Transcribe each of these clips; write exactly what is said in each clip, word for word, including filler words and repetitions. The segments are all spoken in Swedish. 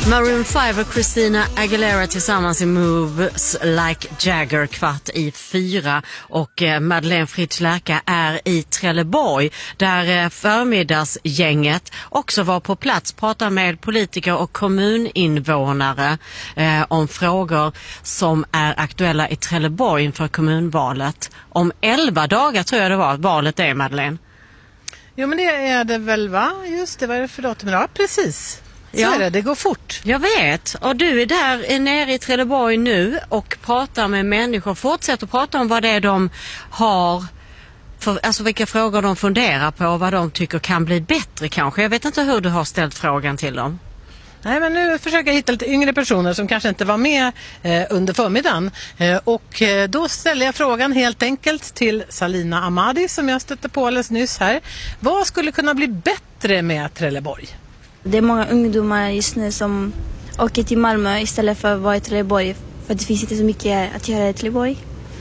Maroon five och Christina Aguilera tillsammans i Moves Like Jagger kvart i fyra, och eh, Madeleine Fritz Lärka är i Trelleborg där eh, förmiddagsgänget också var på plats, pratar med politiker och kommuninvånare eh, om frågor som är aktuella i Trelleborg inför kommunvalet. Om elva dagar tror jag det var, valet är, Madeleine. Jo, men det är det väl, va? Just det, vad är det för datum? Ja, precis. Så ja. Är det, det går fort. Jag vet, och du är där är nere i Trelleborg nu och pratar med människor. Fortsätt att prata om vad det är de har, för, alltså vilka frågor de funderar på, vad de tycker kan bli bättre kanske. Jag vet inte hur du har ställt frågan till dem. Nej, men nu försöker jag hitta lite yngre personer som kanske inte var med eh, under förmiddagen. Eh, och eh, då ställer jag frågan helt enkelt till Salina Ahmadi som jag stötte på alldeles nyss här. Vad skulle kunna bli bättre med Trelleborg? Det är många ungdomar just nu som åker till Malmö istället för att vara i Trelleborg, för det finns inte så mycket att göra i Trelleborg.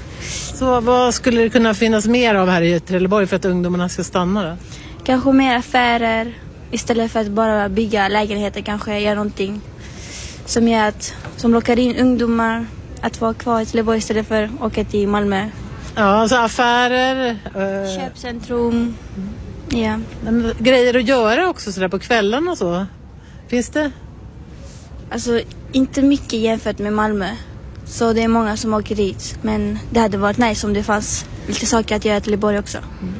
Så vad skulle det kunna finnas mer av här i Trelleborg för att ungdomarna ska stanna då? Kanske mer affärer istället för att bara bygga lägenheter, kanske göra någonting som gör att, som lockar in ungdomar att vara kvar i Trelleborg istället för att åka till Malmö. Ja, alltså affärer. Eh... Köpcentrum. Ja. Men grejer att göra också sådär på kvällarna och så. Finns det? Alltså inte mycket jämfört med Malmö. Så det är många som åker dit. Men det hade varit nice om det fanns lite saker att göra till Trelleborg också. Mm.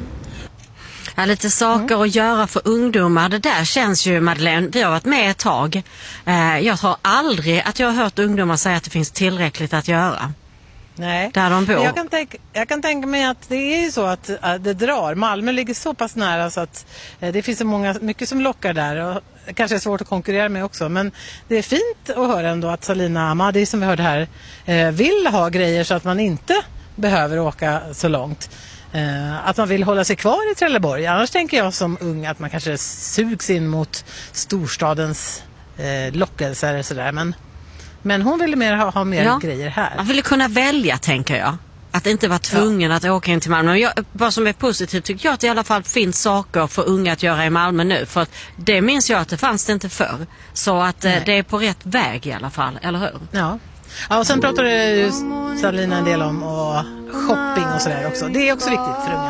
Ja, lite saker mm. att göra för ungdomar. Det där känns ju, Madeleine, vi har varit med ett tag. Eh, jag tror aldrig att jag har hört ungdomar säga att det finns tillräckligt att göra. Nej, där de bor. Jag kan, tänka, jag kan tänka mig att det är ju så att äh, det drar. Malmö ligger så pass nära så att äh, det finns så många, mycket som lockar där, och kanske är svårt att konkurrera med också. Men det är fint att höra ändå att Salina Ahmadi som vi hörde här äh, vill ha grejer så att man inte behöver åka så långt. Äh, att man vill hålla sig kvar i Trelleborg. Annars tänker jag som ung att man kanske sugs in mot storstadens äh, lockelser och sådär, men Men hon ville mer ha, ha mer ja. grejer här. Man ville kunna välja, tänker jag. Att inte vara tvungen ja. att åka in till Malmö. Jag, vad som är positivt tycker jag att det i alla fall finns saker för unga att göra i Malmö nu. För att det minns jag att det fanns det inte förr. Så att eh, det är på rätt väg i alla fall, eller hur? Ja, ja, och sen pratade ju Salina en del om och shopping och sådär också. Det är också viktigt för unga.